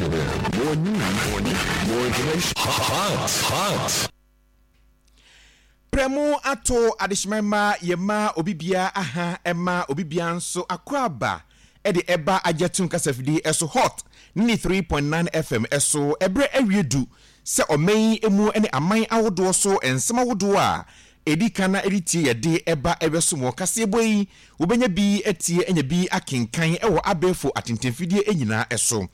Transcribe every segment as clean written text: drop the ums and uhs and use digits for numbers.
it in. More news, more information. Hot. Premu ato adishmema yema obibia aha ema obibia nso akwaba ede eba ajetun kasafidi eso hot ni 3.9 FM eso ebre awiedu se omen emu ene aman awodo so ensema wodo a edi kana editie yede eba ebesumo kaseboyi wobenya bi etie enya bi akenkan ewo abefo atentemfidie enyina eso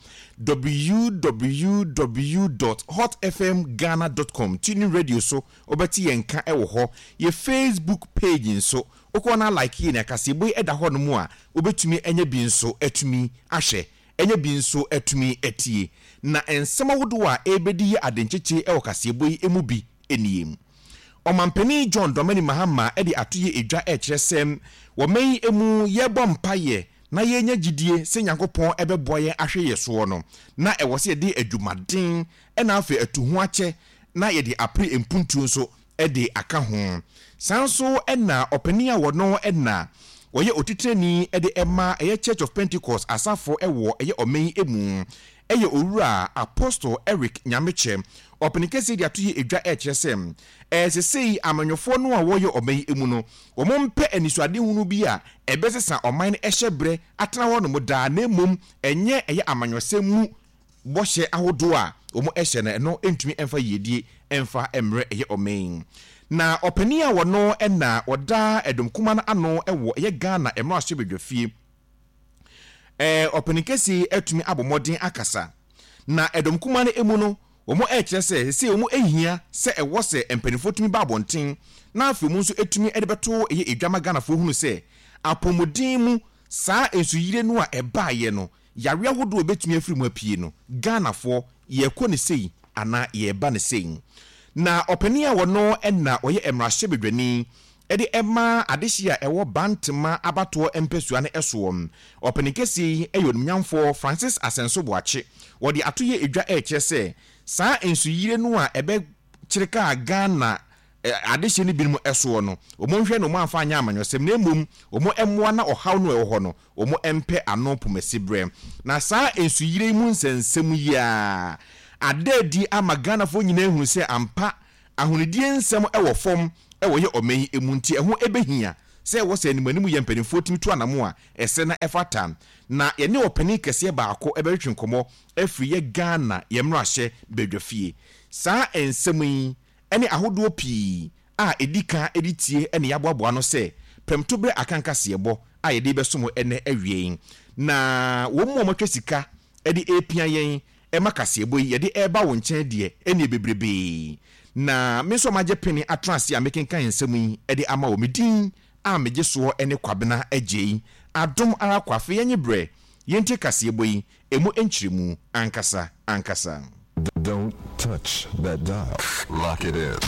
www.hotfmghana.com tuning radio so obeti yenka ewo ho ye Facebook page nso okona like ye na kaseboyi eda ho no mu a obetumi enya bi nso etumi ahwe enya bi nso etumi etie na ensema wodo a ebedi ye adencheche ewo kaseboyi emu bi eniem Omampeni John Dramani Mahama edi atuye edwa ekyresem wo men emu yebɔ mpaye na yenya gidie se Nyankopɔn ebeboye ahwe yeso no na ewo se de adwumaden na afa atuhu akyɛ na yede apre empuntu nso edi aka ho sanso na opani a wono na woye otitreni edi ema eye Church of Pentecost asafo ewo eye omen emu eye owura Apostle Eric Nyameche openikesi dia tuye edwa ekyresem sei amanyofo no a woye omen emu no omompe anisuade hunu bi a ebesesa oman ehyebre atena ho no moda na mum enye eye amanyosem bohye ahodo a omo ehye na no entumi emfa yedie emfa emre eye omen na opani a wono na oda edomkuma na ano ewo eye Ghana emra ahyebedwafie openikesi etumi abomodin akasa na edomkuma na emu no omo ekyerese se omo ehia se ewo se empanifo tumi ba abonten na afemu nso etumi edebeto eye edwama Ghana fo hunu se apomodin mu saa ensuyire no a ebaaye no yare ahodo obetumi afiri mu apie no Ghana fo ye kɔ ne sei ana ye ba ne sei na opani a wono na oye emrahye bedwani edi ema adehia ewo bantema abato empesua ne esoom openikesi eyonumnyamfo Francis Asenso Boache wodi atoye edwa ekyese saa ensuyire no a ebe kyereka Ghana adehye ne binom eso no omonhwe no manfa anya amanyosem na emom omo emmoa na ohaw no ewo ho no omo empe ano pomasibre na saa ensuyire mu nsensem ya adedi ama Ghana fo nyina ehunu se ampa ahunidie nsem ewo fom ewo ye omen emunti eho ebehia se ewo se animanimu ye mpanimfo timi to anamo a ese na efata na ye ne opani kese baako ebetwe nkomo afiri ye Ghana ye mrahye bedwafie saa ensem yi ene ahodo pii a edika editie ene yaboaboa no se premtobre akankasebo a ye de besomo ene awie na wo mo motwe sika edi epia yen emakasebo yi ye de eba wo nkyɛn de ene bebrebe na me so maje peni atrase a mekenkan ensem yi edi ama wo medin a meje so ene kwabena agye adom ara kwafe yenye bre yenti kasebo yi emu enkyiremu ankasa. Don't touch that dial. Lock it in.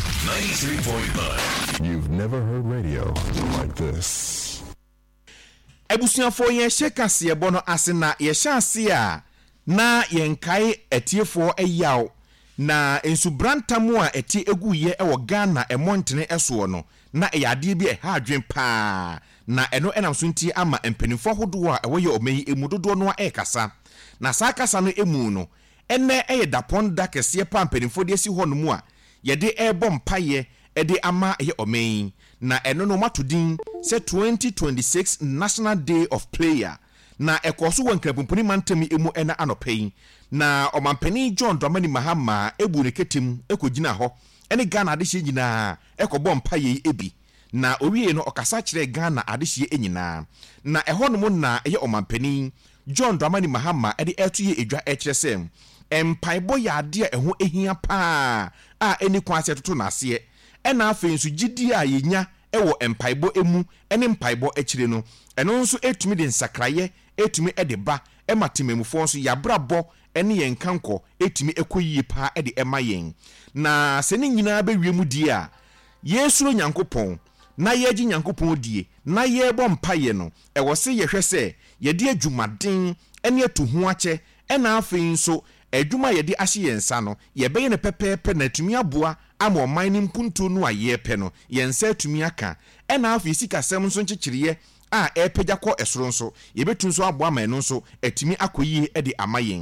93.9. You've never heard radio like this. Ebusuafo yen sheka sebo no asena ye hyase a na yenkai etiefo eyaw na ensubrantamu a eti eguye ewo Ghana emontene eso no na eyade bi ha adwen pa na eno enam so nti ama empanifo hodo a ewo ye omeyi emudodo no ekasa na saa kasa no emu no ene eye daponda kese pa empanifo de si ho no mu a ye de ebo mpaye ede ama ye omeyi na eno no matodin se 2026 National Day of Player na ekoso wankrapumpuni mantami emu ena anopei na omampani John Dramani Mahama ebu ne ketim ekogina ho ene Ghana adehye nyina ekobɔ mpaye ebi na owie no okasa kyerɛ Ghana adehye enyina na ɛhɔ no mu na ɛyɛ omampani John Dramani Mahama ede etuye edwa ekyerɛsɛm empaibɔ yade a ɛho ehia pa a eni kwase toto na ase ɛna afei nso gidi a yenya ɛwɔ empaibɔ emu ene mpaibɔ akyire no ɛno nso etumi de nsakraye etumi ede ba ematememufo nso yabrabɔ ene yen kanko etumi ekoyie pa ede ema yen na sene nyina bewie mu die a Yesu Nyankopɔn na yeji Nyankopɔn die na yebɔ mpaye no ɛwɔ se yehwɛ se yede adwumaden ene atuhu akyɛ ɛna afei nso adwuma yede ahye yensa no yebɛyɛ ne pɛpɛpɛ na atumi aboa ama ɔman ne mpuntu no ayepɛ no yensa atumi aka ɛna afei sikasɛm nso nkyekyereɛ a epegya kɔ esoro nso yebetu nso aboa ma eno nso atumi akoyie ede amayen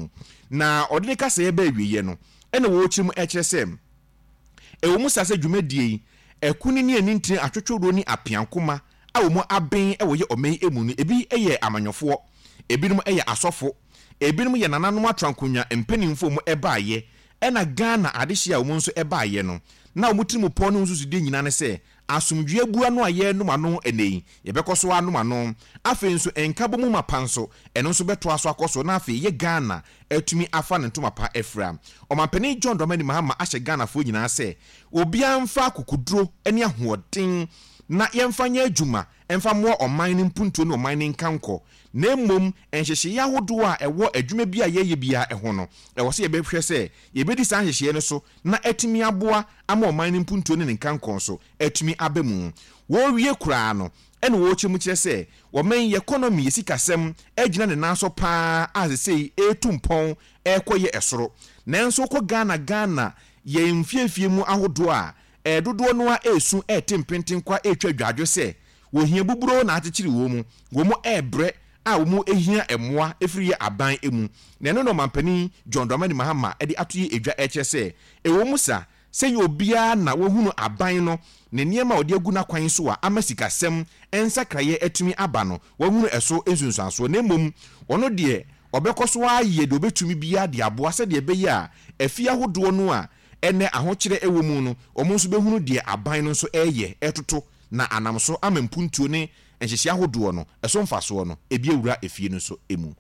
na ɔde ka sɛ ebe awie no ɛna wo chirim ɛkyerɛ sɛ ɛwɔ mu sase dwumadie ɛkuni ne anintin atwotworo ni apiankoma a wo mu aben ɛwɔ yɛ ɔman emu no ebi ɛyɛ amanyɔfoɔ ebinom ɛyɛ asɔfo ebinom yɛ nananom atrankonya mpanimfo mu ɛbaaye ɛna Ghana adehye a wo mu nso ɛbaaye no na wo mu tirim pɔ no nso sudi nyina ne sɛ asomdwe bua no ayɛ no mano enei yɛbɛkɔ so ano mano afei nso enkabo mu mapanso ɛno nso bɛto aso akɔso na afei yɛ Ghana atumi afa ne ntoma pa afra ɔmampani John Dramani Mahama ahyɛ Ghana fo nyina sɛ obia mfa kokuduro ɛne ahoɔden na yɛmfa nyɛ adwuma ɛmfa moa ɔman ne mpuntuo ne ɔman ne nkankɔ na mmom enhyehye yahodo a ɛwɔ adwuma bi a yɛyɛ bia ɛho no ɛwɔ sɛ yɛbɛhwɛ sɛ yɛbɛdi saa nhyehyɛ no so na atumi aboa ama ɔman ne mpuntuo ne nkankɔ so atumi aba mu wɔwie kuraa no ɛna wɔkyɛ mu kyerɛ sɛ wɔman yɛ economy yɛsikasɛm agyina ne nan so paa a sɛ etu mpɔn ɛkɔ yɛ ɛsoro nanso kɔ Ghana yɛ mfiefie mu ahodo a dodoɔ no a esu tempenten kwa etwa dwadwo sɛ wohia buburo na atekyiri wo mu ɛbrɛ a wo mu ehia ɛmoa efiri yɛ aban emu na ɛno no mampani John Dramani Mahama ɛde atoye edwa ɛkyɛ sɛ ɛwɔ mu sa sɛ yɛ obia na wohunu aban no ne nneɛma ɔde agu na kwan so a ama sikasɛm ɛnsakraye atumi aba no wohunu ɛso ensunsuanso na mmom ɔno deɛ ɔbɛkɔ so ayɛ de obetumi bia de aboa sɛ de ɛbɛyɛ a afia hodoɔ no a ɛnɛ ahokyerɛ ɛwɔ mu no ɔmo nso behunu deɛ aban no nso ɛyɛ ɛtoto na anam so ama mpuntuo ne nhyehyɛ ahodoɔ no ɛso mfasoɔ no ebi ewura efie no so emu.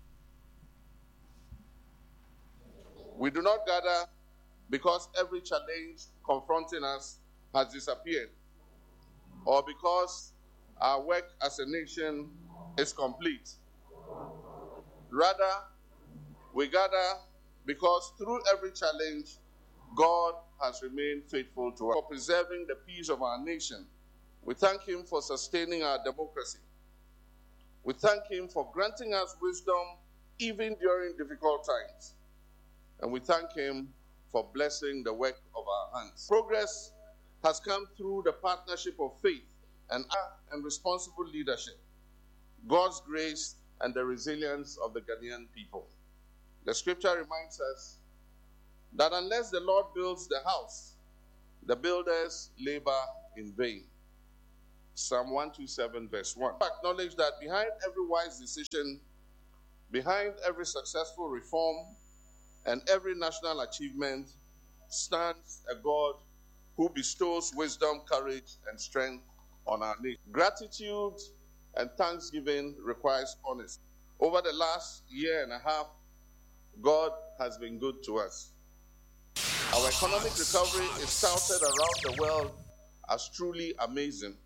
We do not gather because every challenge confronting us has disappeared or because our work as a nation is complete. Rather, we gather because through every challenge, God has remained faithful to us for preserving the peace of our nation. We thank him for sustaining our democracy. We thank him for granting us wisdom even during difficult times. And we thank him for blessing the work of our hands. Progress has come through the partnership of faith and responsible leadership, God's grace and the resilience of the Ghanaian people. The scripture reminds us that unless the Lord builds the house, the builders labor in vain. Psalm 127 verse 1. Acknowledge that behind every wise decision, behind every successful reform, and every national achievement stands a God who bestows wisdom, courage, and strength on our nation. Gratitude and thanksgiving requires honesty. Over the last year and a half, God has been good to us. Our economic recovery is touted around the world as truly amazing.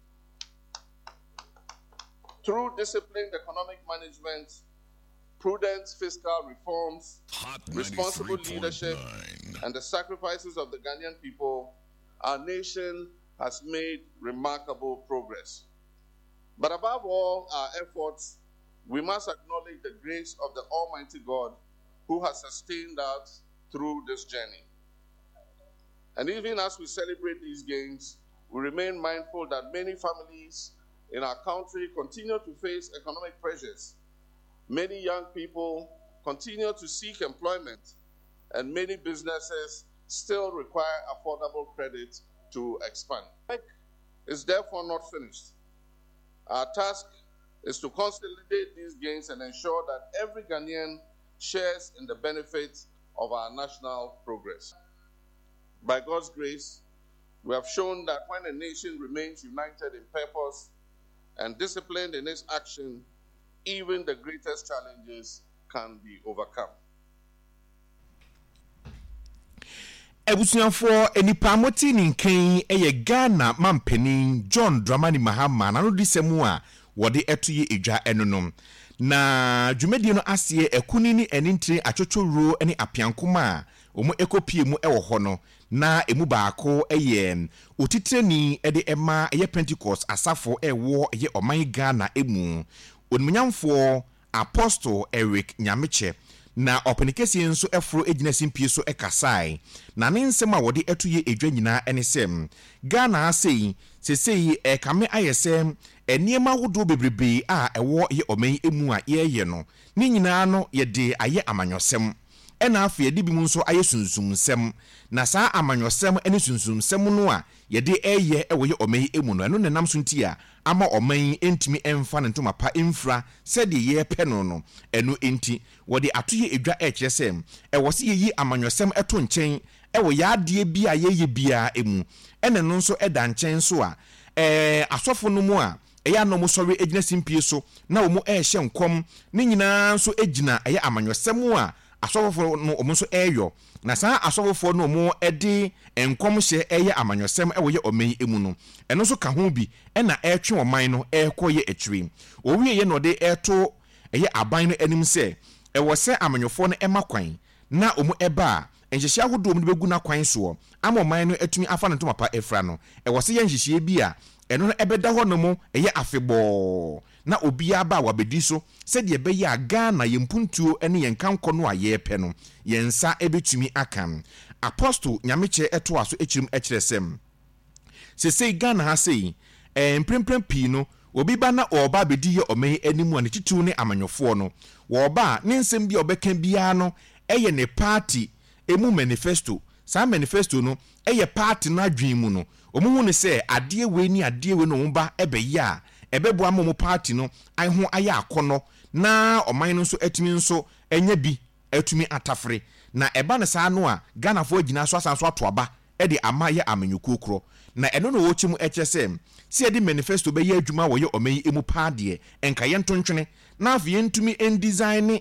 Through disciplined economic management, prudent fiscal reforms, responsible leadership, and the sacrifices of the Ghanaian people, our nation has made remarkable progress. But above all our efforts, we must acknowledge the grace of the Almighty God who has sustained us through this journey. And even as we celebrate these gains, we remain mindful that many families in our country continue to face economic pressures. Many young people continue to seek employment, and many businesses still require affordable credit to expand. Work is therefore not finished. Our task is to consolidate these gains and ensure that every Ghanaian shares in the benefits of our national progress. By God's grace, we have shown that when a nation remains united in purpose and disciplined in its action, even the greatest challenges can be overcome. Ebusuafo enipa moti ni nkan eye Ghana mampeni John Dramani Mahama na no disemu a wode etoye edwa enonom na dwumedie no ase ekuni ni enintire achotworo ene apiankoma omo ekopie mu ewo ho no na emu baako eye otitreni ede ema eye Pentecost asafo ewo eye oman Ghana emu onmunyamfo Apostle Eric Nyameche na openikesi nso efro ejina simpie so ekasai na ne nsem a wode etoye edwa nyina enesem Ghana asei sesei ekame ayesem eniema wodo bebrebe a ewo ye oman emu a ye no ne nyina no ye de aye amanyosem ɛna afei yɛde bi mu nso ayɛ sunsumsɛm na saa amanyɔsɛm ne sunsumsɛm no a yɛde ɛyɛ ɛwɔ yɛ ɔman yi emu no ɛno nenam so nti a ama ɔman yi ntumi ɛmfa ne ntoma pa mfra sɛdeɛ yɛpɛ no ɛno enti wɔde ato yɛ edwa ɛkyerɛ sɛ ɛwɔ sɛ yɛyi amanyɔsɛm ɛto nkyɛn ɛwɔ yɛadeɛ bi a yɛyɛ biara emu ɛna no nso ɛda nkyɛn so a asɔfo no mu a ɛyɛ anɔ mo sɔre egyina simpie so na wɔn ɛɛhyɛ nkɔm ne nyinaa nso egyina ɛyɛ amanyɔsɛm a asɔfo no wɔn nso ɛɛyɔ na saa asɔfofoɔ no wɔn ɛde nkɔm hyɛ ɛyɛ amanyɔsɛm ɛwɔ yɛ ɔman yi emu no ɛno nso ka ho bi ɛna ɛɛtwe ɔman no ɛɛkɔ yɛ akyire owie yɛ na ɔde ɛɛto ɛyɛ aban no anim sɛ ɛwɔ sɛ amanyɔfoɔ no ɛma kwan na wɔn ɛba a nhyehyɛ ahodoɔ wɔn bɛgu na kwan soɔ ama ɔman no atumi afa ne ntoma pa ɛfra no ɛwɔ sɛ yɛ nhyehyɛ bi a ɛno no ɛbɛda hɔ no mu ɛyɛ afebɔɔ na obiara ba wabɛdi so sɛdeɛ ɛbɛyɛ a Ghana yɛn mpuntuo ne yɛn kankɔ no a yɛrepɛ no yɛn nsa ɛbɛtumi aka Apostle Nyamekyɛ ɛto aso ɛkyirim ɛkyerɛ sɛm sesei Ghana ha sei mprempren pii no obi ba na ɔba bɛdi yɛ ɔman yi anim a ne titiw ne amanyɔfoɔ no wɔba ne nsɛm bi a ɔbɛka biara no ɛyɛ ne party emu manifesto saa manifesto no ɛyɛ party no adwen mu no ɔmo hu ne sɛ adeɛ wei no ɔmo ba ɛbɛyɛ a ɛbɛboa ma ɔmo party no ho ayɛ akɔnɔ na ɔman no nso atumi nso ɛnyɛ bi atumi atafre na ɛba ne saa no a Ghanafoɔ gyina so asan so ato aba ɛde ama yɛ amanyɔkuo korɔ na ɛno no wɔkyɛ mu ɛkyɛ sɛ yɛde manifesto bɛyɛ adwuma wɔ yɛ ɔman yi emu paa deɛ ɛnka yɛn ntontwene na afei yɛntumi ɛndesign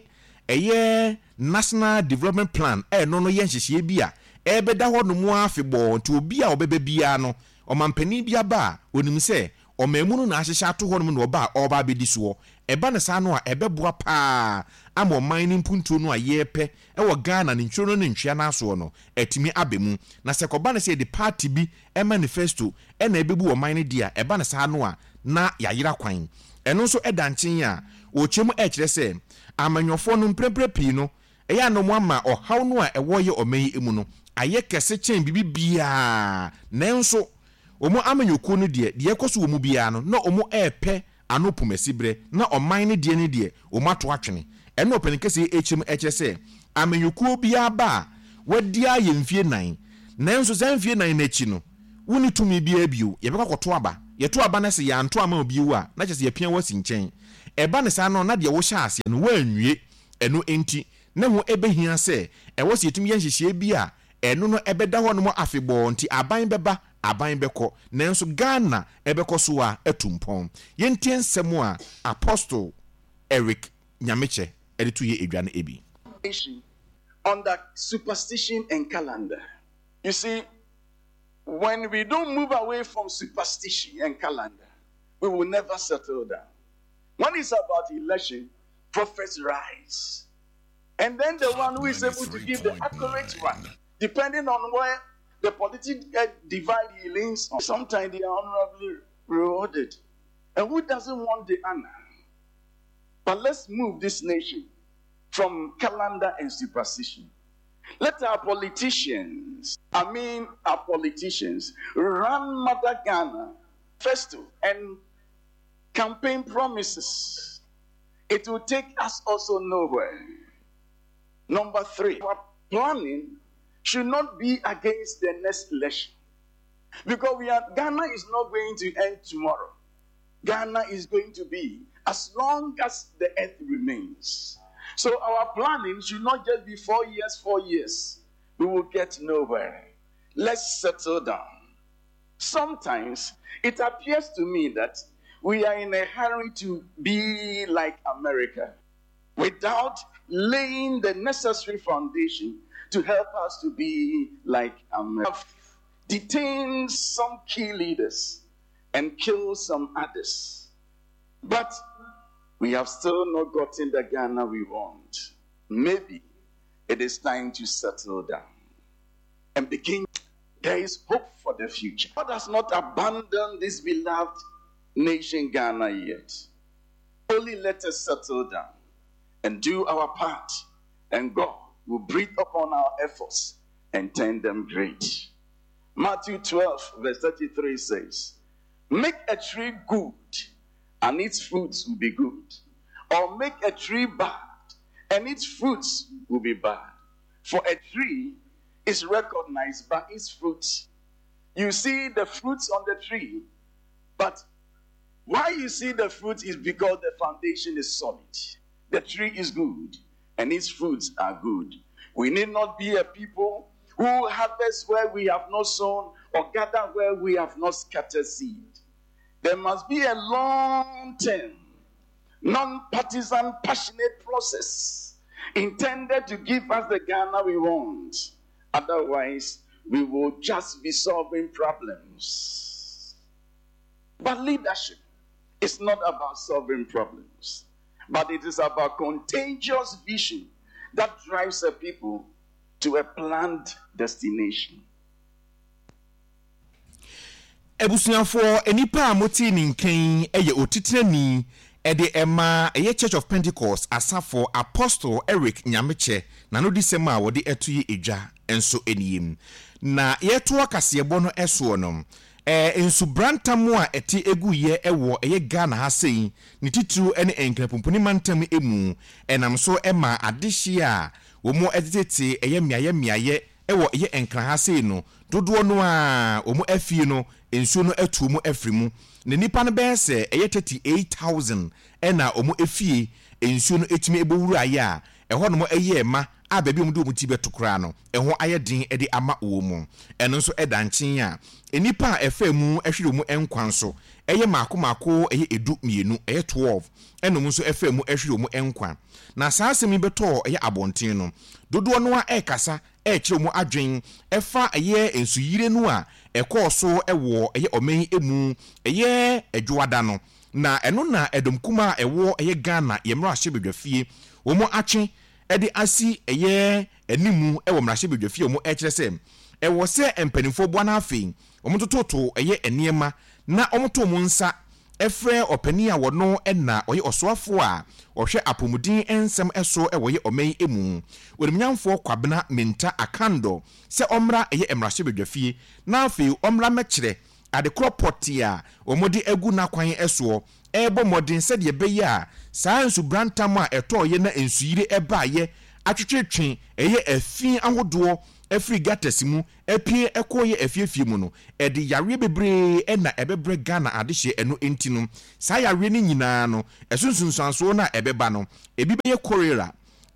ɛyɛ national development plan ɛno no yɛ nhyehyɛeɛ bi a ɛbɛda hɔ no mu afebɔɔ nti obi a ɔbɛbɛ biara no ɔmampanin bi aba a onim sɛ ɔman mu no na ahyehyɛ ato hɔ no mu na ɔba a ɔba abɛdi soɔ ɛba ne saa no a ɛbɛboa paa ama ɔman no mpuntuo no a yɛrepɛ ɛwɔ Ghana ne ntwuro no ne ntwea no asoɔ no atumi aba mu na sɛ kɔba ne sɛ yɛde party bi manifesto ɛna ɛbɛbu ɔman no di a ɛba ne saa no a na yɛayera kwan ɛno nso ɛda nkyɛn a wɔkyɛ mu ɛkyerɛ sɛ amanyɔfoɔ no mprempren pii no ɛyɛ anomu ama ɔhaw no a ɛwɔ yɛ ɔman yi mu no ayɛ kɛse kyɛn bibi biara nanso ɔmo amanyɔkuo no deɛ ɛkɔ so wɔ mu biara no na ɔmo ɛɛpɛ ano pomasibrɛ na ɔman no deɛ ɔmo ato atwene ɛna ɔpɛn kɛse ɛkyɛm ɛkyɛ sɛ amanyɔkuo biara ba a wadi ayɛ mfie 9 nanso saa mfie 9 n'akyi no woni tumi biara bio yɛbɛkɔ kɔto aba yɛto aba na sɛ yɛanto ama obi wo a na kyɛ sɛ yɛpia wasi nkyɛn ɛba ne saa no na deɛ wɔhyɛ ase no wanwie ɛno enti na ho ɛbɛhia sɛ ɛwɔ sɛ yɛtumi yɛ nhyehyɛeɛ bi a ɛno no ɛbɛda hɔ no mu afebɔɔ nti aban bɛba aban bɛkɔ nanso Ghana ɛbɛkɔ so a ɛtumpɔn yɛntie nsɛm a Apostle Eric Nyamekyɛ ɛde to yɛ edwa no ebi under superstition and calendar. You see, when we don't move away from superstition and calendar, we will never settle down. When it's about election, prophets rise. And then the one who is able to give the accurate one, depending on where the political divide he leans on, sometimes they are honorably rewarded. And who doesn't want the honor? But let's move this nation from calendar and superstition. Let our politicians run Mother Ghana festival and campaign promises. It will take us also nowhere. Number 3, our planning should not be against the next election. Because Ghana is not going to end tomorrow. Ghana is going to be as long as the earth remains. So our planning should not just be 4 years. We will get nowhere. Let's settle down. Sometimes it appears to me that we are in a hurry to be like America without laying the necessary foundation to help us to be like America. We have detained some key leaders and killed some others. But we have still not gotten the Ghana we want. Maybe it is time to settle down and begin. There is hope for the future. God has not abandoned this beloved nation Ghana yet. Only let us settle down and do our part, and God will breathe upon our efforts and turn them great. Matthew 12 verse 33 says, make a tree good and its fruits will be good, or make a tree bad and its fruits will be bad. for a tree is recognized by its fruits. You see the fruits on the tree, but why you see the fruit is because the foundation is solid. The tree is good, and its fruits are good. We need not be a people who harvest where we have not sown or gather where we have not scattered seed. There must be a long-term, non-partisan, passionate process intended to give us the Ghana we want. Otherwise, we will just be solving problems. But leadership is not about solving problems, but it is about contagious vision that drives a people to a planned destination. Ebusuafo enipa amoti ni nkan eye otitrani ede ema eye Church of Pentecost asafo Apostle Eric Nyameche na no disema wode etuye edwa enso eniyim na yeto akasebo no eso no ensu brantamu a eti eguye ewo eye Ghana ha sei ni titru ene enkrapumpuni mantam emu enam so ema adehye a wo mo editete eye miaye ewo eye enkra ha sei no dodo no a wo mo afie no ensu no atu mu afrimu ne nipa no be se eye 38000 ena wo mo afie ensu no etimi ebowuru aye a eho no mo eye ma a baby mu do mu ti betokra no eho ayedin ede ama wo mu eno nso edankyen a enipa efa mu ehwere mu enkwan so eye maako eye edu mienu eye 12 eno mu nso efa mu ehwere mu enkwan na saasemi beto eye abonten no dodo no a ekasa ekire mu adwen efa eye ensuyire no a ekooso ewo eye omen emu eye edwoada no na eno na edomkuma ewo eye Ghana yemra hyebedwafie wo mo atwe edi asi eye enimu ewo mrahye bedwafie wo mo ekire se ewo se empanimfo bua na afi wo mo tototo eye eniema na wo mo to mo nsa efre opani a wono ena oye osoafo a ohwe apomudin ensem eso ewoye omen emu weremnyamfo kwabena menta akando se omra eye emrahye bedwafie na afi omra mekire adekropoti a omodi egu na kwan eso ebo modin se de beye a saa nsu brantam a eto ye na ensuyire ebaye atwetwetwe eye afin ahodo efri gatasimu epie ekoye efiefie mu no ede yare bebre ena ebebre Ghana adehye eno entinu saa yare ni nyina no esunsunsanso na ebeba no ebi beye cholera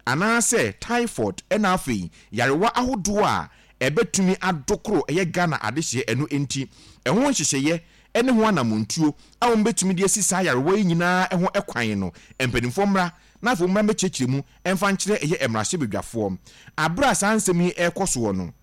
anase typhoid ena afi yarewa ahodo a ebetumi adokro eye Ghana adehye eno enti ehwo nhyehyeye ene ho anamontuo a wo betumi de asi saa yarewa nyina ehwo ekwan no empanimfo mra na fo mra mechechire mu emfa nkyere eye emrahye bedwafo abra sansemi ekoso no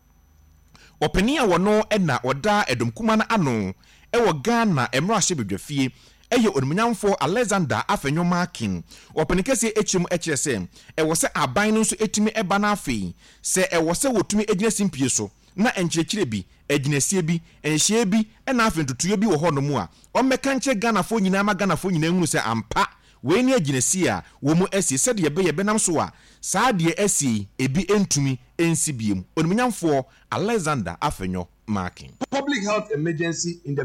openia wono ena oda edomkuma na ano ewo Ghana emrahye bedwafie eye onmunyamfo Alexander Afenyomakin openikese echim echirese ewo se aban no so etimi eba na afi se ewo se wotumi egina simpie so na enkyekire bi eginasie bi enhye bi ena afentutuye bi wo hono mu a ommeka nche Ghana fo nyina ma Ghana fo nyina hunu se ampa we ni aginasie a wo mu asi se de be benam so a saa de asi ebi entumi ensibiem onmunyamfo Alexander Afenyomakin. Public health emergency in the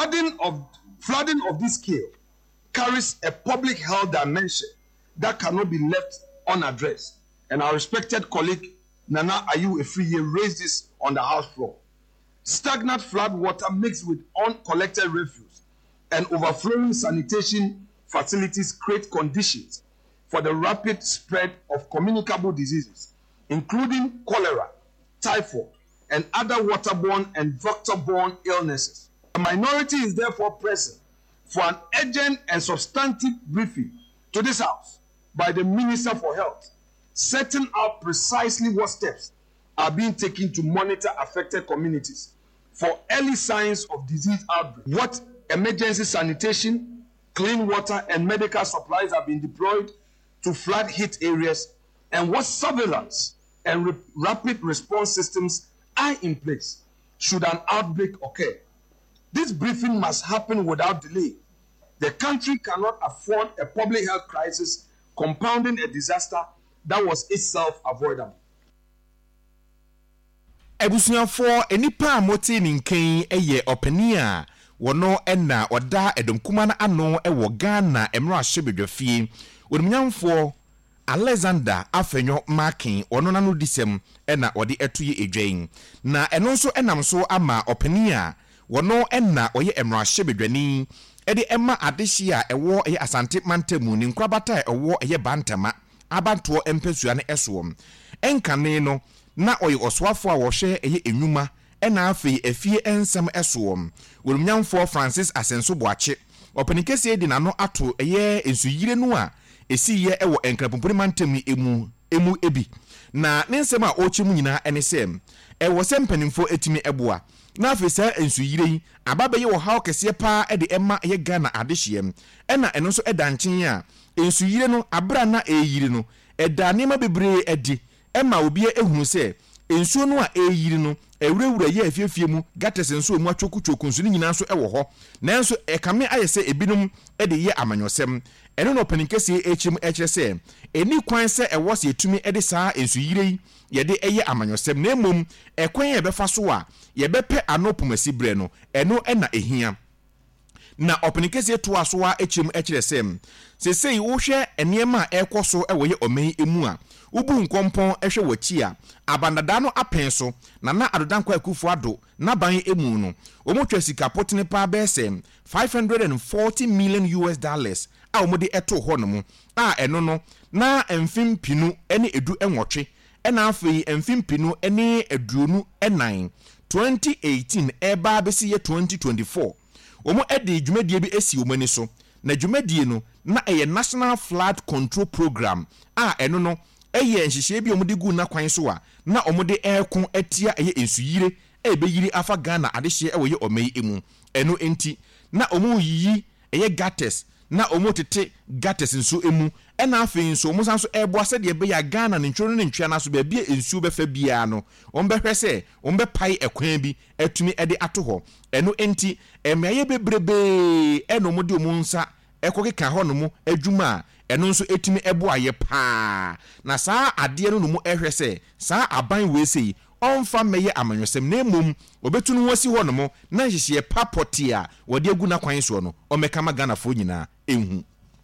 flooding of this scale carries a public health dimension that cannot be left unaddressed. And our respected colleague Nana Ayu Efriye raised this on the House floor. Stagnant flood water mixed with uncollected refuse and overflowing sanitation facilities create conditions for the rapid spread of communicable diseases, including cholera, typhoid, and other waterborne and vector-borne illnesses. The minority is therefore present for an urgent and substantive briefing to this House by the Minister for Health, setting out precisely what steps are being taken to monitor affected communities for early signs of disease outbreak, what emergency sanitation, clean water, and medical supplies have been deployed to flood-hit areas, and what surveillance and rapid response systems are in place should an outbreak occur. This briefing must happen without delay. The country cannot afford a public health crisis compounding a disaster that was itself avoidable. Ebusuafo enipa moti ni nkan eye opania wono ena oda edomkuma na ano ewo Ghana emra hyebedwafie onumnyamfo Alexander Afenyo Markin ono na no disem na ode etoye edwan na eno nso enam so ama openia wono na oye emrahye bedwani ede emma adehye a ewo eye Asante Mantamu ni nkrabata ewo eye Bantama abanto empesua ne eso enkane no na oye oswafo a wo hwe eye enwuma na afei afie ensem eso wolumnyamfo Francis Asenso Boache openikese edi na no ato eye ensuyire no a esiye ewo enkrapomponi Mantamu emu ebi na nensem a ochimu nyina ene sem ewo sempanimfo etimi eboa na afisa ensuyire ababaye wo hawo kese pa ede emma ye Ghana adehye ena eno so eda nkyen a ensuyire no abra na eyire no eda nema bebre edi emma obi ehunu se ensuo no a eyire no ewurawura ye afiefie mu gates nso mu atwoku nso ni nyina so ewo ho nanso ekame ayese ebinom ede ye amanyosem eno no paninkese echim echese eni kwan se ewo se etumi ede saa ensuyire yede eye amanyosem na emom ekwan ye befa so a ye bepe anopumasi bre no eno na ehia na opaninkese to aso a echim echresem sesei wo hwe eniema ekoso ewoye omen emu a ubu nkompon ehwe wachi a abandada no apen so na adodankwa akufu ado na ban emu no omotwa sika potene pa besem $540 million a omode eto ho no mu a eno no na emfim pinu ene edu enwotwe ena afei emfim pinu ene eduonu enan 2018 eba besi ye 2024 omo ede dwumadie bi esi omani so na dwumadie no na eye National Flood Control Program a eno no eye nhihye bi omudi gu na kwan so a na omudi ekon atia eye ensuyire ebeyiri afa Ghana adehye ewoye omei emu eno enti na omu yiyi eye gates na omotete gates nso emu ena afi nso omusan so ebo ase de be ya Ghana ne ntworo ne ntwea na so be bia ensu befa bia no ombehwe se ombepai ekwan bi atumi ede ato ho eno enti emiaye bebrebe eno mode omunsa ekokeka ho no mu adwuma eno nso etimi ebo aye pa na saa ade no mu ehwe se saa aban we sei onfa meye amanyosem na emom obetunu wasi ho no mo na hihye papoti a wode agu na kwan so no omekama Ghana fo nyina enhu.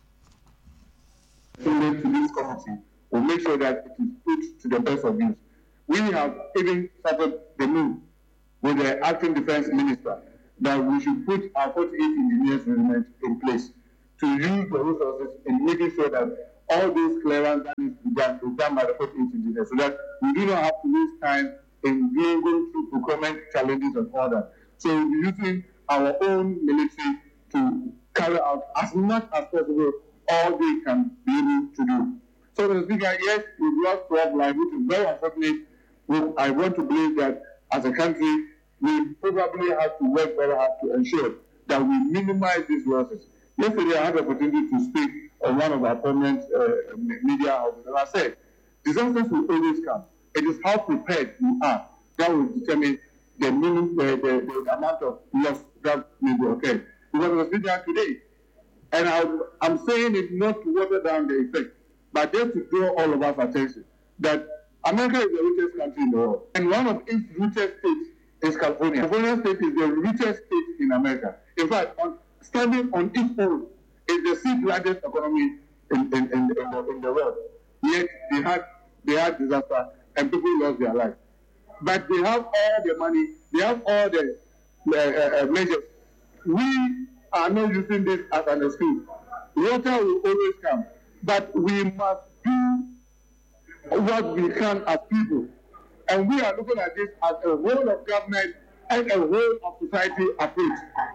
To this committee will make sure that it is put to the best of use. We have even started the move with the acting defense minister that we should put our 48 engineers regiment in place to use the resources in making sure that all those clearance that needs to be done by the 48 engineers, so that we do not have to waste time in going through procurement challenges and all that. So we're using our own military to carry out as much as possible all they can be able to do. So, Mr. Speaker, yes, we've lost 12 lives, which is very unfortunate. I want to believe that as a country, we probably have to work very hard to ensure that we minimize these losses. Yesterday, I had the opportunity to speak on one of our prominent media houses, and I said, disasters will always come. It is how prepared you are that will determine the amount of loss that may be occurred. Because Mr. Speaker, today, and I'm saying it not to water down the effect, but just to draw all of us attention that America is the richest country in the world. And one of its richest states is California. California state is the richest state in America. In fact, standing on its own is the sixth largest economy in the world. Yet they had disaster and people lost their lives. But they have all the money, they have all the measures. We are not using this as an excuse. Water will always come, but we must do what we can as people. And we are looking at this as a whole of government and a whole of society approach.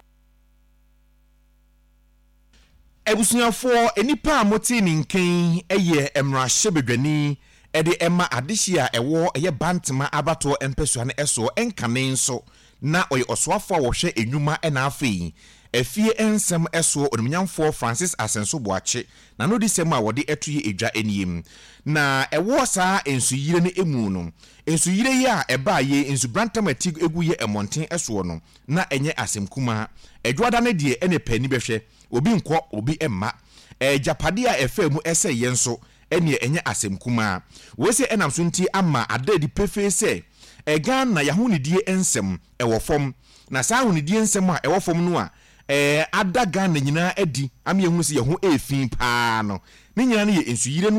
Ebusuafo enipa amoti ni nken eye emrahye bedwani ede emma adehye a ewo eye Bantama abato empesua ne eso enkane nso na oye oswafo a wo hwe enwuma na afei efie ensem eso onumnyamfo Francis Asenso Boache na no disem a wode etoye edwa eniem na ewo saa ensuyire ne emu no ensuyire yi a eba ye ensu Bantama tig egu ye emonten eso no na enye asemkuma edwada ne de ene pani behwe obi nkọ obi emma japade a efemu ese yenso ene enye asemkuma we se enam so nti ama adadi pefe se Ghana yahunidie ensem ewo fom na saa hunidie ensem a ewo fom no a ada Ghana nyina adi am yehu se yehu efin pa no ne nyina ne ye ensuyire no a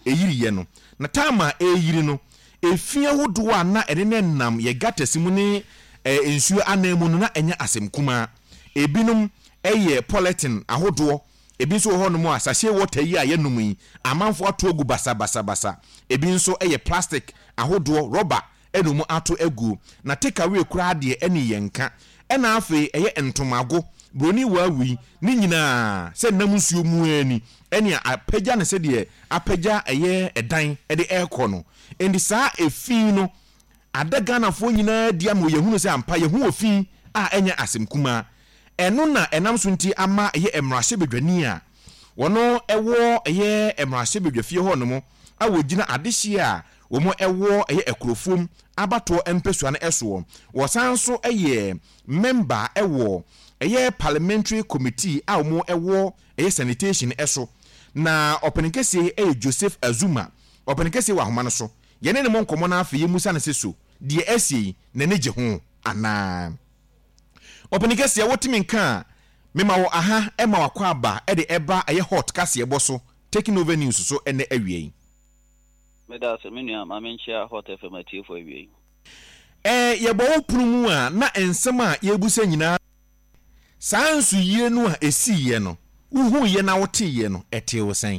eyiri ye no na time a eyiri no efia hodo a na ene ne nam ye gatasimu ne ensuo anamu no na enya asemkuma ebinom eye polythene ahodo ebi nso ho no mu asahye water yi a yenum yi amanfo ato agu basa ebi nso eye plastic ahodo rubber enumu ato agu na take away kura de ene yenka ena afi eye entomago broni wawi ni nyina se nam nsuo mu ani ene apagya ne se de apagya eye edan de aircon no endi saa efi no adagana fo nyina dia mo yehunu se ampa yehu ofi a enya asemkuma eno na enam so nti ama eye emrahye bedwani a wono ewo eye emrahye bedwafie ho no mo a wogina adehye a wo mo ewo eye ekrofom abato empesua na eso wo sanso eye member ewo eye parliamentary committee a wo mo ewo eye sanitation eso na openikese eye Joseph Azuma openikese wa homa no so yene ne mo nkomo na afi yemusa na seso de esi na neje ho ana openikese ya wotimi nka mema wo aha ema wakwa aba de eba eye hot kase ebo so taking over news so ene awie meda se menua mamenchia hot FM atifo awie yebo opunu mu a na ensem a yebusa nyina sansu yie no a esi ye no uhu ye na wote ye no ete wo san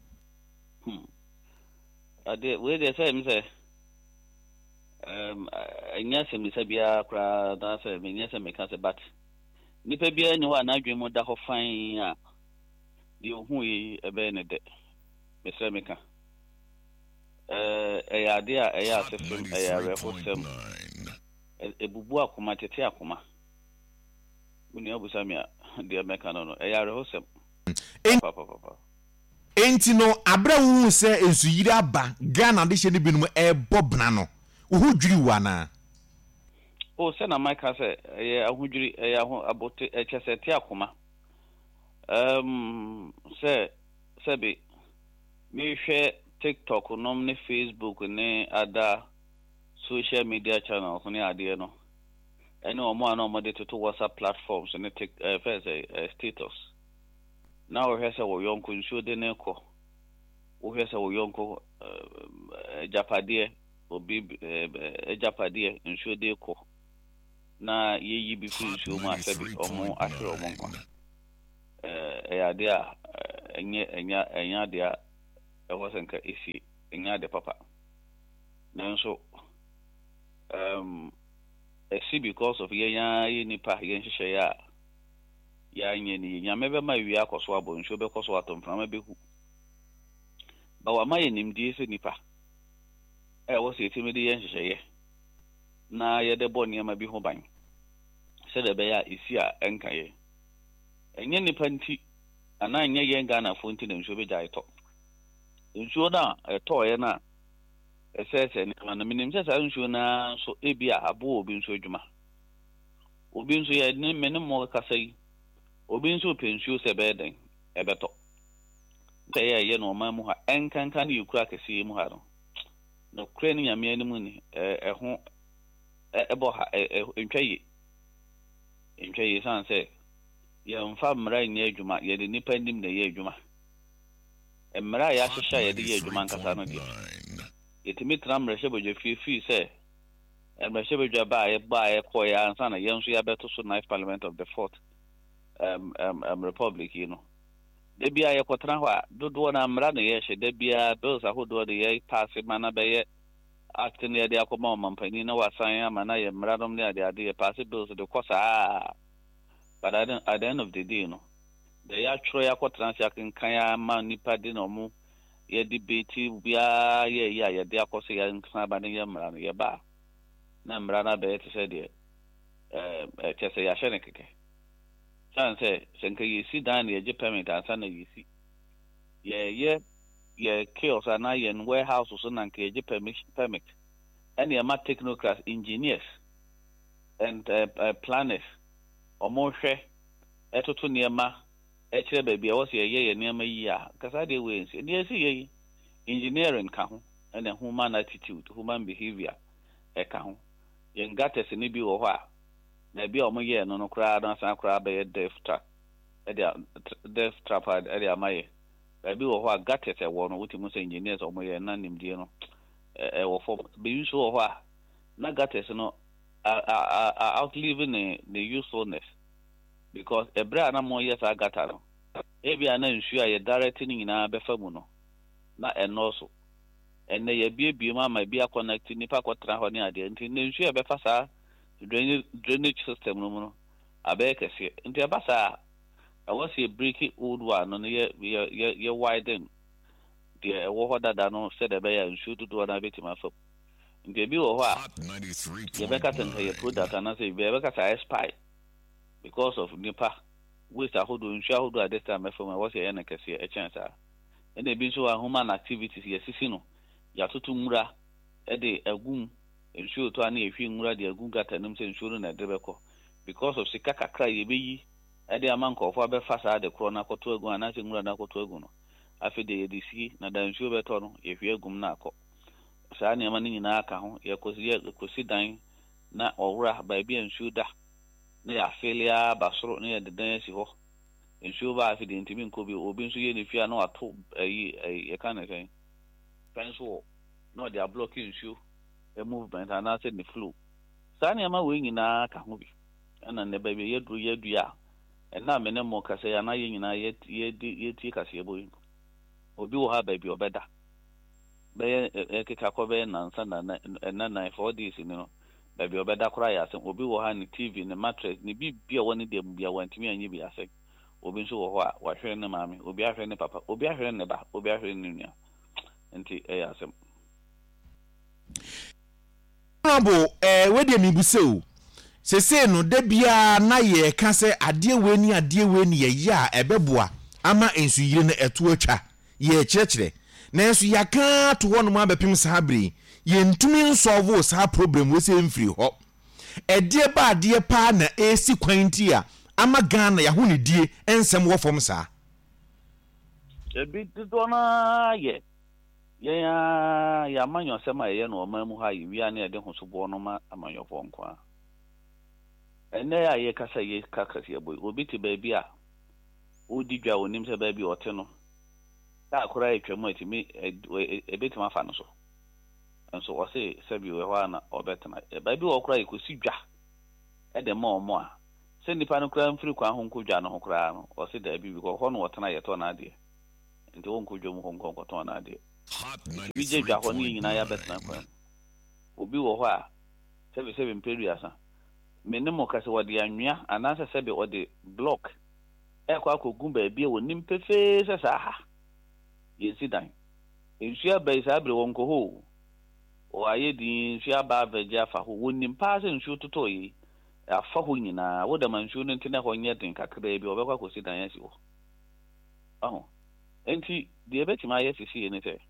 ade we dey say me say anya se me sabia kra da se me nya se me ka se bat nipa bia ni wa na adwemu da ho fan a di ohu yi ebe ne de me se me ka ade a eya asefem eya refosem ebubu akoma tete akoma uni obusa me de meka no eya refosem papa enti no abra wu se ensuyiri aba Ghana de hye ne binum bobna no wo dwiri wana o se na maka se ahudwiri aho abote echesete akoma se be me hwe TikTok nom ne Facebook ne ada social media channels ne ade no ene omo ana omo de to WhatsApp platforms ne status na o hwese wo yonko nsuo de ne ko wo hwese wo yonko japade obi japade nsuo de ko na yeyi bi fu nsuo ma sabi omo ahwe omo nko ade a enya de a ewasenka isi enya de papa nanso esi because of ye nipa ye nhihye ya nye ni nyame be ma wi akoso abo nso be koso atomframa be hu ba wa ma ye nimdi se nipa wo se etimi de ye nhihye na ye de boni ma bi ho ban se de be ya isi a enka ye enye nipa nti ana enye ye Ghana fo nti nso be jai to nsuo na eto ye na esese ni na minim se sa nsuo na so ebia abo obi nsuo adwuma obi nsuo ye ne menim mo kasai obi nsuo pensuo se beden ebeto se ye no ma mu ha enkanka na yukura kesi mu ha no kure ni nyame animu ni ho ebo ha entwaye san se ye mfa mra nya adwuma ye de nipa ndim na ye adwuma emra ya hyehyɛ ye de ye adwuma nkasa no de yetimi tram rehye boje fi se emrehye boje ba ye ko ya ansa na ye nso ya beto so Ninth Parliament of the Fourth Republic de bia ye kotra ho a dodo na mra na ye hye de bia bills ahodo de ye pass mana be ye act na ye de akoma mampani na wasan ama na ye mra dom ne ade ye pass bills de kosa but at the end of the day the ya tro ya kotra sia kan ya ma nipa de no mu ye debate bia ye de akoso ya nsa ba ne ye mra no ye ba na mra na be te se de chese ya hye ne keke chance senka yesi dan ye je permit ansa na yesi ye chaos na ye warehouse so na nke je permit and ye ma technocrats engineers and planners omo hwe etoto niema ekire ba bia wo se ye niema yi a kasa de we nsi ne yesi ye engineering ka ho and human attitude human behavior ka ho ye ngates ne bi wo ho a na bia omo ye no kra na san kra be death trap death trap amaye baabi wɔ hɔ a gutters ɛwɔ no wotimu sɛ engineers ɔmo yɛ na nimdie no ɛwɔ fam baabi nso wɔ hɔ a na gutters no outliving the usefulness because ɛbrɛ a na mo yɛ saa gutter no ebi a na nsuo a yɛ direct ne nyinaa bɛfa mu no na ɛnɔɔso ɛnɛ yɛbiebie mu ama bi aconnect nipa kɔtena hɔ ne adeɛ nti ne nsuo a bɛfa saa drainage system no mu no abɛyɛ kɛseɛ nti ɛba saa ɛwɔ sɛ break old one no yɛ widen deɛ ɛwɔ hɔ dada no sɛ de bɛyɛ nsuo dodoɔ na bɛtumi afam nti ebi wɔ hɔ a yɛbɛka sɛ nka yɛ product anaasɛ yɛbɛka sɛ expire because of nipa waste ahodoɔ nsuo ahodoɔ a this time ɛfam ɛwɔ sɛ ɛyɛ no kɛseɛ ɛkyɛn saa ɛna ebi nso wɔ human activities yɛsisi no yɛatoto nwura ɛde agum nsuo to a na yɛhwie nwura de agum gata nim sɛ nsuo no na ɛde bɛkɔ because of sika kakra yɛbɛyi ɛde ama nkɔɔfo abɛfa saa de korɔ na akɔto agu anaasɛ nwura na akɔto agu no afei de yɛde sie na da nsuo bɛtɔ no yɛhwie agum na akɔ saa nneɛma no nyinaa ka ho yɛkɔsi dan na ɔwura baabi a nsuo da na yɛafeele aba soro na yɛde dan asi hɔ nsuo ba afei de ntumi nkɔ bi obi nso yɛ ne fie a na wato yɛka ne sɛn fɛnso wɔ na ɔde ablɔke nsuo movement anaasɛ ne flow saa nneɛma wei nyinaa ka ho bi ɛna ne baabi yɛdua ɛna me ne mo kasa ya na yɛ nyinaa yɛtie kaseɛ bɔ yi obi wɔ ha baabi ɔbɛda bɛyɛ ɛkeka kɔ bɛyɛ nansa na 4 days ni no baabi ɔbɛda koraa yɛ asɛm obi wɔ ha ne TV ne mattress ne bibia wɔ ne deɛ bia wantumi anye bi asɛm obi nso wɔ hɔ a wahwɛ ne maame obi ahwɛ ne papa obi ahwɛ ne ba obi ahwɛ ne nua nti ɛyɛ asɛm Honorable wedi mibuse o sese no da bia na ye ka se ade we ni ye ya ebeboa ama ensuyire no eto atwa ye kyerɛkyerɛ na enso yaka to wono ma bepim sabre ye ntumi nsolve sa problem we se mfiri hɔ ɛde ba ade pa na esi kwanti a ama Ghana ya ho ne die ensɛm wɔ fam saa ebi do na ye ya manyo sema ye no ma mu ha yiwia na ede ho so bo no ma amanyo fo nko a ene ya ye kasa ye kakasi ye boy obi ti ba bi a odi dwa onim se ba bi ote no ta akora etwamu atimi ebeti ma fa no so enso wo se bi we ho na obetena ba bi wo kora ikosi dwa ede ma omo a se nipa no kora mfiri kwa ho nko dwa no ho kora no wo se da bi ko ho no wotena ye to na ade nti wo nko dwa mu ho nko to na ade bije dwa ho ni nyina ya betena kwa obi wo ho a sebe mperi asa menemo kase wode anwea anasa sebe wode block ekwa akogum ba bia wonim pefe se sa ha yesi dan ensua ba isa abre wonko ho o ayedi ensua ba veja fa ho wonim pa se nsuo toto yi afa ho nyina wo da mansuo no ntine ho nye den kakra bi obekwa kosi dan yasi ho aho enti de ebetima yesi ene te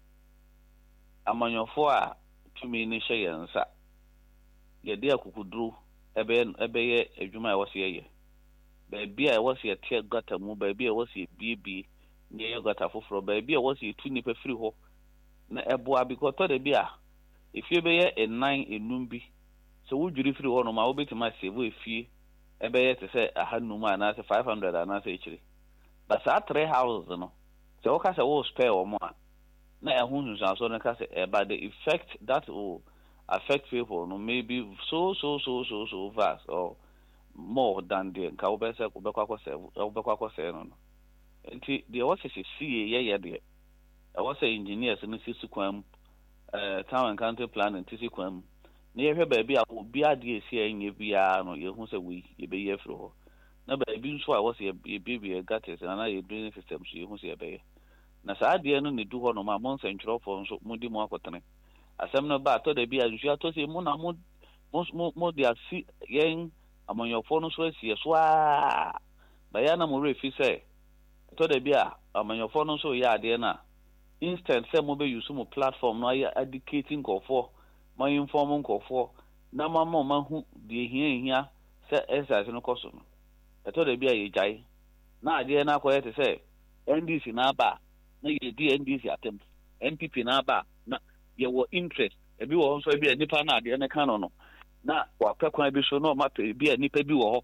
amanyofo a tumi ni hye yensa ye de akukuduru ebe adwuma a wɔse yɛ baabi a wɔse tie gata mu baabi a wɔse biebi ne yɛ gata foforo baabi a wɔse tu nipa firi hɔ na ɛboa bikɔtɔ de bi a efie bɛyɛ enan enum bi so wudwiri firi hɔ no ma wobɛtuma save efie ɛbɛyɛ te sɛ ahanum anaasɛ 500 anaasɛ ekyire but saa 3 houses no sɛ wɔka sɛ wo spare wɔ mo a na ɛho nsunsuanso no ka sɛ ɛba the effect that will affect people no maybe so vast or more than the ka obese obekwa no enti the what is see ye de I was engineers no sisi kwam town and county planning sisi kwam na ye hwe ba bi a obi ade esi enye bia no ye hu se we ye be ye fro na ba bi nso a was ye bi gates na ye drainage system so ye hu se ye be na saa de no ne du ho no ma mon central for nso mudi mo akotene asem no ba to da bi azu ato se mu na mo dia si yen amanyofo no so asie so a ba ya na mo refi se to da bi a amanyofo no so ya ade na instant se mo be use mo platform no ya educating kofo mo inform kofo na ma hu de hia se exercise no koso no to da bi a ye jai na ade na akoye te se NDC na ba na ye di NDC attempt NPP na ba na ye wo interest ebi wo so bi nipa na ade na kan no na wa pekwan bi so no ma pe bi nipa bi wo ho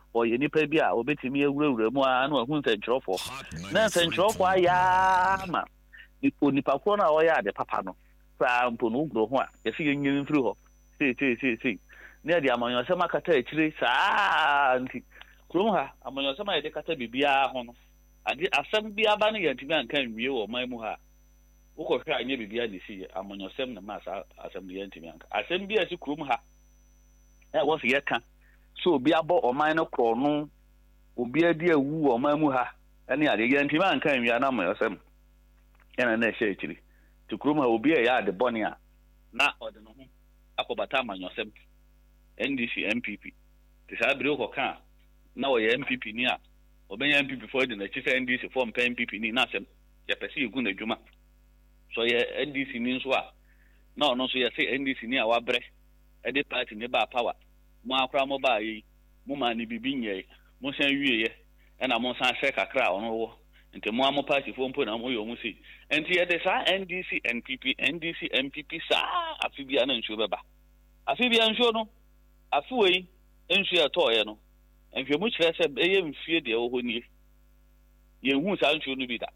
or ye nipa bi a obetimi ewurawura mu a na hu nsɛnkyerɛfo na nsɛnkyerɛfo aya ma nipa ko na ɔyɛ ade papa no saa mpo no ugro ho a yɛsi yenyin mfiri hɔ sei na de amanyɔsɛm akata akyire saa nti kurom ha amanyɔsɛm a yɛde kata bibia ho no ade asɛm bi aba no yɛntimi anka nwie wɔ man mu ha wokɔhwɛ anya bibia de si amanyɔsɛm na ma saa asɛm de yɛntimi anka asɛm bi a si kurom ha wɔ se yɛka so obi abɔ ɔman no korɔ no obi adi awu wɔ ɔman mu ha ɛne ade yɛntimi anka nwie na amanyɔsɛm ɛna na ɛhyɛ akyire ti kurom ha obi a yɛ ade bɔne a na ɔde no ho akɔbata amanyɔsɛm NDC MPP te saa bere ko ka na ɔyɛ MPP ni a ɔbɛnya MPP for de na chi sɛ NDC for mpɛ MPP ni na asɛm yɛ pɛsɛ yegu na dwuma so yɛ NDC ni nso a na ɔno nso yɛ sɛ NDC ni a wabrɛ ɛde party ne ba power mo akora mo ba yi mo ma ne bibi nyɛ mo san wieyɛ ɛna mo san hwɛ kakra a ɔno wɔ nti mo amo party fo mpo na mo yɛ mo si nti yɛ de saa NDC MPP saa afi bia na nsuo bɛba afi bia nsuo no afuwei nsuo ɛtɔɔyɛ no nhwɛmu kyerɛ sɛ ɛyɛ mfie deɛ ɛwɔ hɔ nie yɛhu saa nsuo no bi da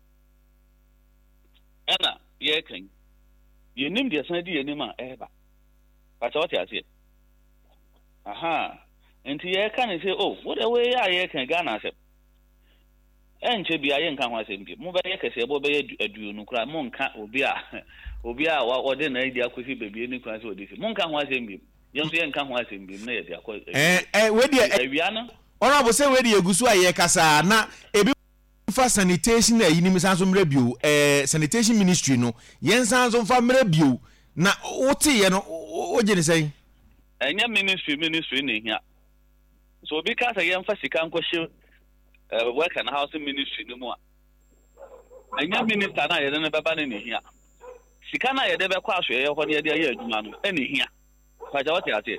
ɛna yɛkan yɛnim deɛ san di yɛnim a ɛba pata wɔte aseɛ aha nti yɛka ne sɛ wode wei a yɛkan Ghana asɛm ɛnkyɛ bia yɛnka ho asɛm bi mobɛyɛ kɛseɛ bɔ bɛyɛ aduonu koraa monka obi a wɔde na adi akɔsi baabi ne kwan sɛ wɔde si monka ho asɛm bi yɛnso yɛnka ho asɛm bi na yɛde akɔ wedi awia no ɔno abo sɛ wedi egusu a yɛkasa na ebi fa sanitation na yinim sanso mmerɛ bio sanitation ministry no yɛn sanso fa mmerɛ bio na wote yɛ no wogye ne sɛn ɛnyɛ ministry ne hia so obi ka sɛ yɛmfa sika nkɔhyɛ work and housing ministry no mu a ɛnyɛ minister na yɛde ne bɛba ne hia sika na yɛde bɛkɔ asoɛyɛ hɔ ne yɛde ayɛ adwuma no ɛne hia kwaja wɔte ase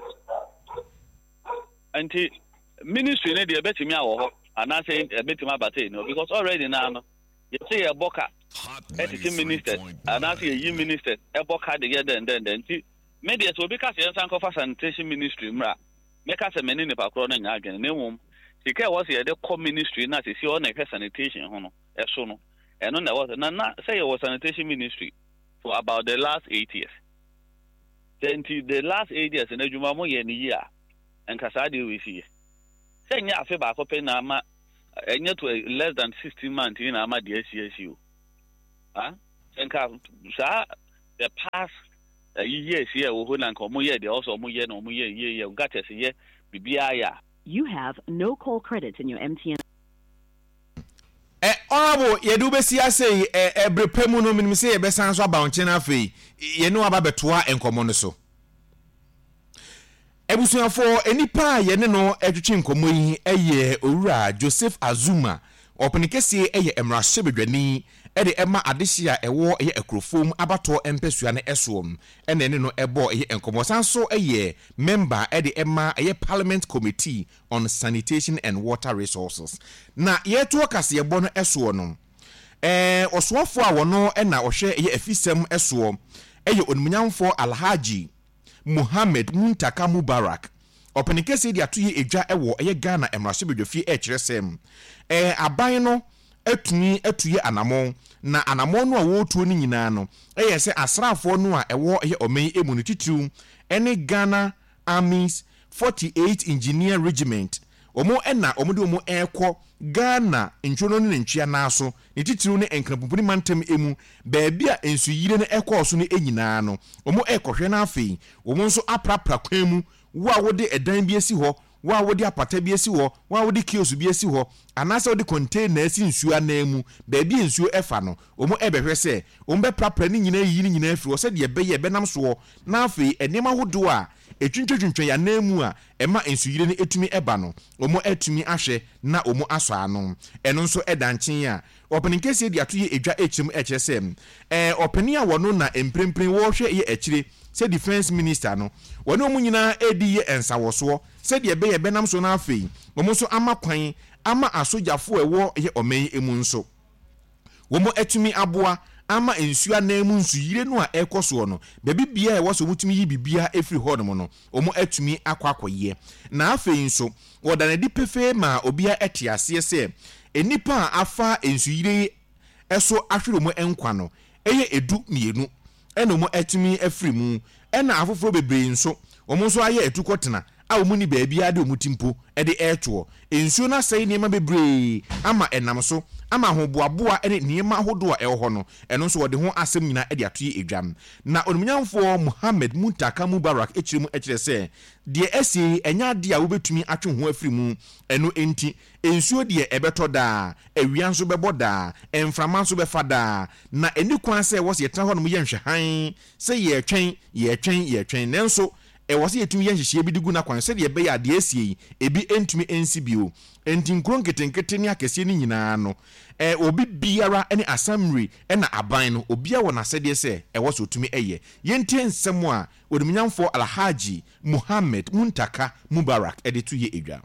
anti ministry ne de betimi awɔ hɔ anase betimi abate no because already now no you say a boka etiti minister anase yi minister e boka de get den nti media so bi ka se san kofa sanitation ministry mra me ka se meni ne pakro no nya adwen ne mum sika was ye de co ministry na se si o na hwe sanitation ho no eso no eno na was na say was sanitation ministry for about the last 8 years until the last 8 years in adwuma mo ye ne yi a enkasa de we see senya afi ba ko pe na ma enya to less than 16 months in ama de CSU enka sa the past years here wo ho na nko mo ye de also mo ye no mo ye gatese ye bibia ya. You have no call credits in your MTN. Honorable yedu besi asey ebrepemu no minim se yebesan so abaonche na afei ye no aba betoa enkomo no so ebusuafo enipa ye ne no etwetwe nkomo yi eye owura Joseph Azuma openikese eye emrahye ede ema adehia ewo eye ekrofom abato empesua ne esom ene ne no ebo eye enkomo sanso eye member ede ema eye Parliament Committee on Sanitation and Water Resources na yeto kase ebo no eso no oswafo a wono na ohwe eye afisem eso eye onmunyamfo Alhaji Muhammad Muntaka Mubarak openikese de atoye edwa ewo eye Ghana emrahye bedwafie kyerɛsɛm aban no atuye anamon na anamon no a wotuo ni nyina no eye se asrafo no a ewo eye omen emu no titiru ene Ghana Army's 48 Engineer Regiment omo de omo ekọ Ghana ntwono ne ntwia naaso ne titiru ne enkrampupuni mantem emu baabi a ensuyire ne ekọ so ne enyina no omo ekọhwe na afei omo nso aprapra kwan mu wo a wode edan bi esi ho wa wodi apata bi esi ho wa wodi kiosu bi esi ho anasa wodi container esi nsuo anamu baabi nsuo efa no omo ebehwe se omo be prapra ni nyina yi ni nyina afiri wo se de ebeye benam so na afei enema hodo a etwintwintwe ya namu a ema nsuyire ne etumi eba no omo etumi ahwe na omo aso ano eno nso edankyen a opening case de atoye edwa echim ekyesem opening a wono na emprempren wo hwe ye ekire se defense minister no wono mu nyina edi ye ensawoso se de ebeye benam so na afei omo so ama kwan ama asojafo ewo ye omen emu nso womo etumi aboa ama ensu anamu nsu yire no a ekoso no bebi bia e woso mutumi yi bibia efri ho no no omo atumi akwakoye na afei nso wodanedi pefe ma obia etiase se enipa afa ensu yire eso ahwere mo enkwa no eye edu mienu eno mo atumi afri mu ena afoforo bebre nso omo nso aye etukotena a omu ni baabi ade omutimpo ede eto ensuo na sei niema bebre ama enam so ama hoboaboa ene niema hodo a eho no eno nso wode ho asem nyina ede atoye edwam na onumnyamfo Mohammed Muntaka Mubarak echiremu echire se de esi enya de a wobetumi atwe ho afiri mu eno enti ensuo de ebeto da awia nso bebo da emframa nso befa da na eni kwan se wo se yetena ho no ye nhwehan se ye twen nenso e wose yetumi yenhyehyie bi digu na kwan se de be ya de asie ebi entumi ensibio enti nkron ketenkete ne akese ni nyina no obi biara ene assembly ena aban no obia wona sede se e wose otumi eye yentie nsem a odumnyamfo Alhaji Mohammed Muntaka Mubarak editu ye edwa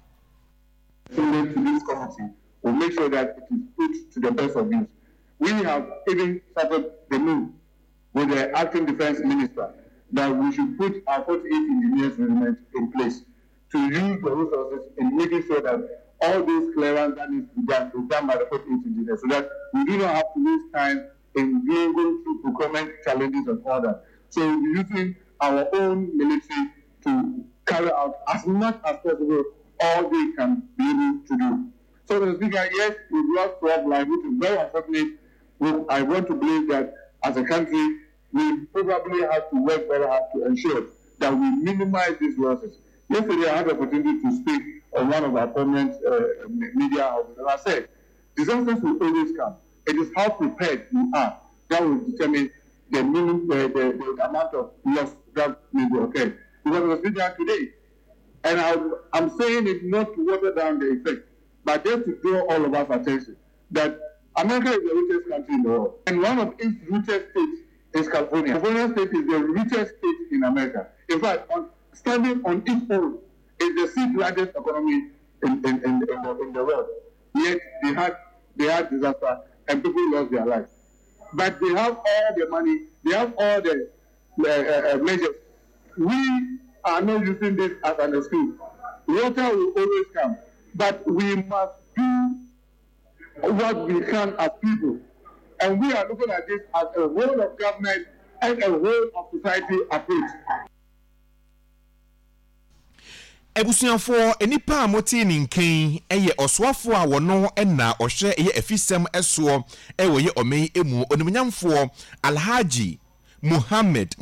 to this committee will make sure that it is put to the best of use. We have even started the move with the acting defense minister that we should put our 48 engineers regiment in place to use the resources in making sure that all those clearance that needs to be done is done by the 48 engineers so that we do not have to waste time in going through procurement challenges and all that. So we're using our own military to carry out as much as possible all they can be able to do. So the speaker, yes, we've lost 12 lives, which is very unfortunate. I want to believe that as a country, we probably have to work very hard to ensure that we minimize these losses. Yesterday, I had the opportunity to speak on one of our prominent media houses, and I said, disasters will always come. It is how prepared you are that will determine the minimum, the amount of loss that will occur. Because I was speaking today, and I'm saying it not to water down the effect, but just to draw all of us attention that America is the richest country in the world, and one of its richest states is California. California state is the richest state in America. In fact, standing on its own is the sixth largest economy in the world. Yet they had disaster and people lost their lives. But they have all the money, they have all the measures. We are not using this as an excuse. Water will always come, but we must do what we can as people. And we are looking at this as a whole of government and a whole of society approach. Ebusuafo enipa amoti ni nken eye oswafo a wono na ohye eye afisem eso ewo ye omei emu onumnyamfo Alhaji Mohammed